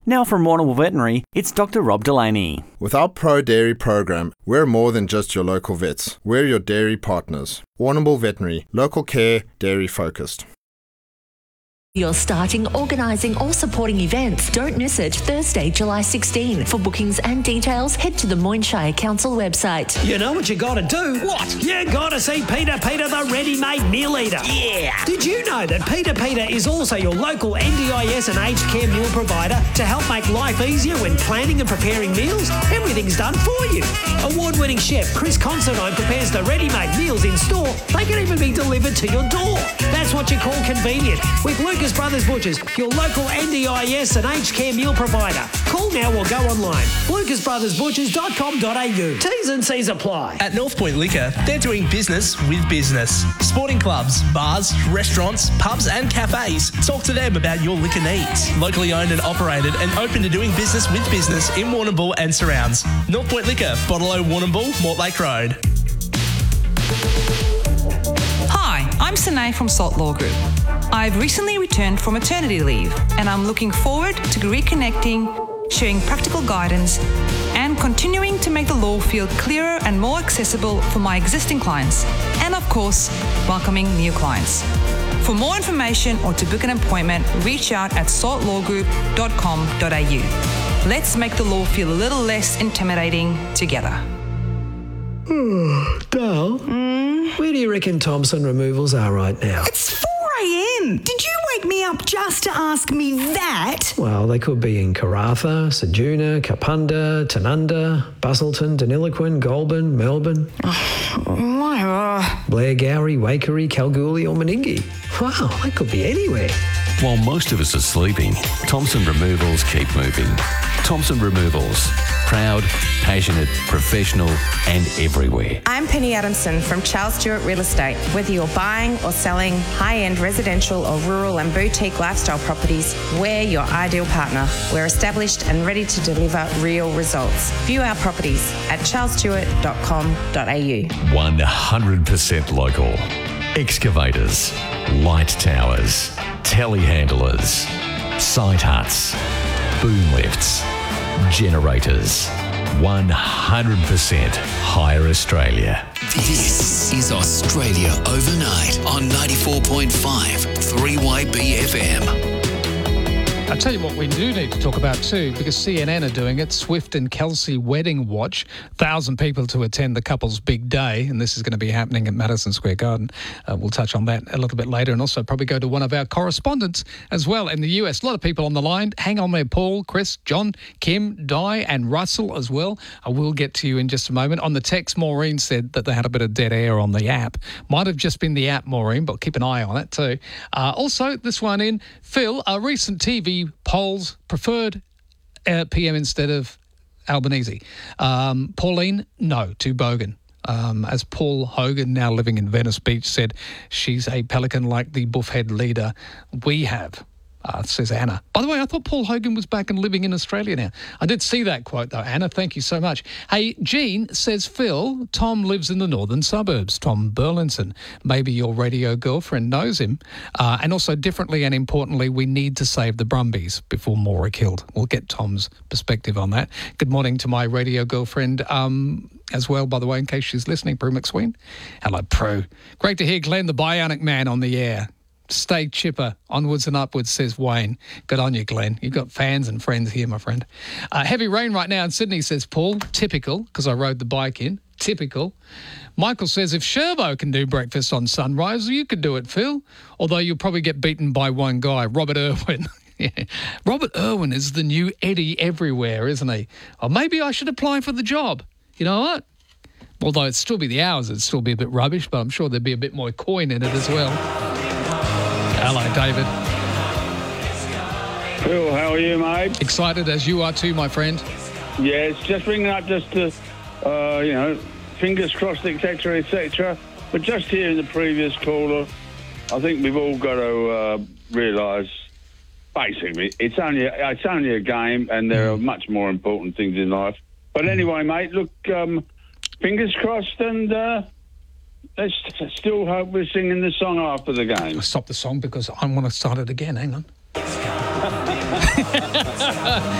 Now from Warrnambool Veterinary, it's Dr. Rob Delaney. With our Pro Dairy program, we're more than just your local vets. We're your dairy partners. Warrnambool Veterinary, local care, dairy focused. You're starting, organising or supporting events. Don't miss it. Thursday, July 16. For bookings and details, head to the Moynshire Council website. You know what you got to do? What? You got to see Peter the ready-made meal eater. Yeah. Did you know that Peter is also your local NDIS and aged care meal provider to help make life easier when planning and preparing meals? Everything's done for you. Award-winning chef Chris Considine prepares the ready-made meals in store. They can even be delivered to your door. That's what you call convenient. With Lucas Brothers Butchers, your local NDIS and aged care meal provider. Call now or go online. lucasbrothersbutchers.com.au. T's and C's apply. At North Point Liquor, they're doing business with business. Sporting clubs, bars, restaurants, pubs and cafes. Talk to them about your liquor needs. Locally owned and operated and open to doing business with business in Warrnambool and surrounds. North Point Liquor, Bottolo, Warrnambool, Mortlake Road. Hi, I'm Sine from Salt Law Group. I've recently returned from maternity leave and I'm looking forward to reconnecting, sharing practical guidance and continuing to make the law feel clearer and more accessible for my existing clients and, of course, welcoming new clients. For more information or to book an appointment, reach out at saltlawgroup.com.au. Let's make the law feel a little less intimidating together. Dale, where do you reckon Thompson Removals are right now? It's 4 a.m. Did you wake me up just to ask me that? Well, they could be in Karratha, Ceduna, Kapunda, Tanunda, Busselton, Deniliquin, Goulburn, Melbourne. Blairgowrie, Waikerie, Kalgoorlie or Meningie. Wow, they could be anywhere. While most of us are sleeping, Thompson Removals keep moving. Thompson Removals. Proud, passionate, professional and everywhere. I'm Penny Adamson from Charles Stewart Real Estate. Whether you're buying or selling high-end residential or rural and boutique lifestyle properties, we're your ideal partner. We're established and ready to deliver real results. View our properties at charlesstewart.com.au. 100% local. Excavators, light towers, telehandlers, site huts, boom lifts, generators. 100% Hire Australia. This is Australia Overnight on 94.5 3YB FM. I'll tell you what we do need to talk about too, because CNN are doing it. Swift and Kelsey Wedding Watch. 1,000 people to attend the couple's big day, and this is going to be happening at Madison Square Garden. We'll touch on that a little bit later, and also probably go to one of our correspondents as well in the US. A lot of people on the line. Hang on there, Paul, Chris, John, Kim, Di, and Russell as well. I will get to you in just a moment. On the text, Maureen said that they had a bit of dead air on the app. Might have just been the app, Maureen, but keep an eye on it too. Also, this one in, Phil, a recent TV polls preferred PM instead of Albanese. Pauline, no, to Bogan. As Paul Hogan, now living in Venice Beach, said, she's a pelican like the buffhead leader we have. Says Anna. By the way, I thought Paul Hogan was back and living in Australia now. I did see that quote, though. Anna, thank you so much. Hey, Jean says, Phil, Tom lives in the northern suburbs. Tom Burlinson. Maybe your radio girlfriend knows him. And also, differently and importantly, we need to save the Brumbies before more are killed. We'll get Tom's perspective on that. Good morning to my radio girlfriend as well, by the way, in case she's listening, Prue McSween. Hello, Prue. Great to hear Glenn, the Bionic Man, on the air. Stay chipper, onwards and upwards, says Wayne. Good on you, Glenn. You've got fans and friends here, my friend. Heavy rain right now in Sydney, says Paul. Typical, because I rode the bike in. Typical. Michael says, if Sherbo can do breakfast on sunrise, you could do it, Phil. Although you'll probably get beaten by one guy, Robert Irwin. Yeah. Robert Irwin is the new Eddie everywhere, isn't he? Or maybe I should apply for the job. You know what? Although it'd still be the hours, it'd still be a bit rubbish, but I'm sure there'd be a bit more coin in it as well. Hello, David. Phil, how are you, mate? Excited as you are too, my friend. Yes, just ringing up just to, fingers crossed, etc., etc. But just hearing the previous caller, I think we've all got to realise, basically, it's only a game, and there are much more important things in life. But anyway, mate, look, fingers crossed, and let's still hope we're singing the song after the game. I'll stop the song because I want to start it again. Hang on.